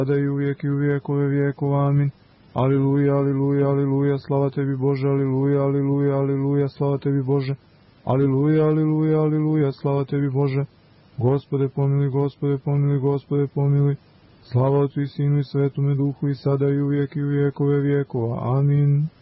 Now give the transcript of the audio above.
sada i u vijekove vijekova. Amin. Aliluja, aliluja, aliluja, slava tebi Bože, aliluja, aliluja, aliluja, slava tebi Bože. Aliluja, aliluja, aliluja, slava tebi Bože. Gospode pomiluj, Gospode pomiluj, Gospode pomiluj. Slava Otcu i Sinu i Svetome Duhu i sada i u vijekove vijekova. Amin.